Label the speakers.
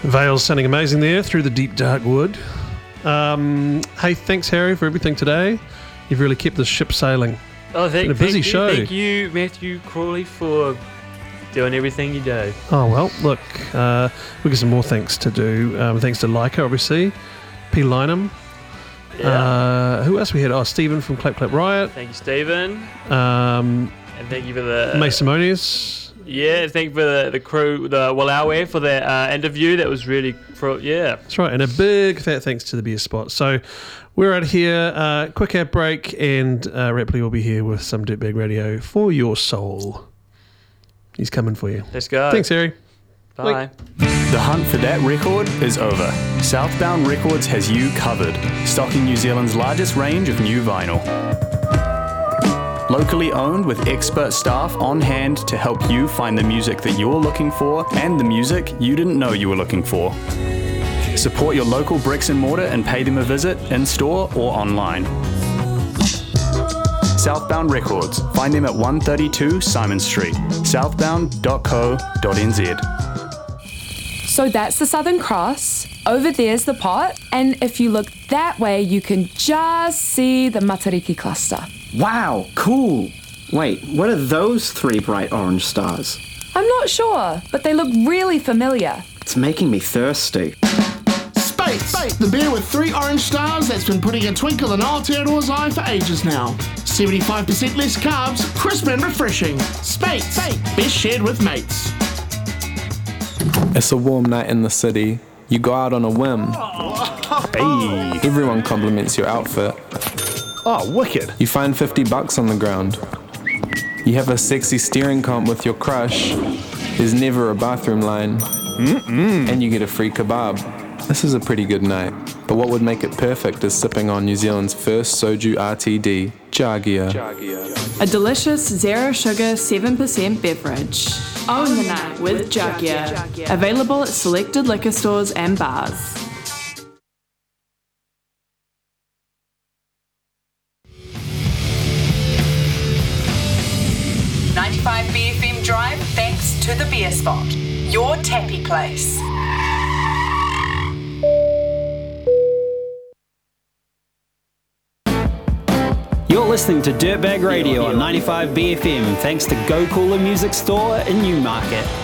Speaker 1: Vale's sounding amazing there through the deep dark wood. Hey, thanks Harry for everything today. You've really kept the ship sailing.
Speaker 2: Oh,
Speaker 1: It's been a busy show.
Speaker 2: Thank you, Matthew Crawley, for doing everything you do.
Speaker 1: Oh well, look, we've got some more thanks to do. Thanks to Leica, obviously, P. Lynham.
Speaker 2: Yeah.
Speaker 1: Who else we had? Oh, Stephen from Clap Clap Riot.
Speaker 2: Thank you, Stephen.
Speaker 1: And
Speaker 2: thank you for the
Speaker 1: May Simonius.
Speaker 2: Yeah, thank you for the crew, the Walawe, for that interview. That was really,
Speaker 1: That's right, and a big fat thanks to the Beer Spot. So we're out here, quick ad break, and Ripley will be here with some Dirtbag Radio for your soul. He's coming for you.
Speaker 2: Let's go.
Speaker 1: Thanks, Harry.
Speaker 2: Bye.
Speaker 3: The hunt for that record is over. Southbound Records has you covered, stocking New Zealand's largest range of new vinyl. Locally owned with expert staff on hand to help you find the music that you're looking for and the music you didn't know you were looking for. Support your local bricks and mortar and pay them a visit in store or online. Southbound Records. Find them at 132 Simon Street, southbound.co.nz.
Speaker 4: So that's the Southern Cross. Over there's the pot. And if you look that way, you can just see the Matariki cluster.
Speaker 5: Wow, cool. Wait, what are those three bright orange stars?
Speaker 4: I'm not sure, but they look really familiar.
Speaker 5: It's making me thirsty.
Speaker 6: Space, the beer with 3 orange stars that's been putting a twinkle in Aotearoa's eye for ages now. 75% less carbs, crisp and refreshing. Space, best shared with mates.
Speaker 7: It's a warm night in the city. You go out on a whim.
Speaker 8: Hey.
Speaker 7: Everyone compliments your outfit.
Speaker 8: Oh, wicked.
Speaker 7: You find $50 on the ground. You have a sexy steering comp with your crush. There's never a bathroom line. And you get a free kebab. This is a pretty good night. But what would make it perfect is sipping on New Zealand's first soju RTD, Jagia.
Speaker 4: A delicious zero sugar 7% beverage. Own the night with Jagia. Available at selected liquor stores and bars.
Speaker 9: BFM Drive, thanks to the Beer Spot, your tappy place.
Speaker 10: You're listening to Dirtbag Radio on 95 BFM, thanks to Go Cooler Music Store in Newmarket.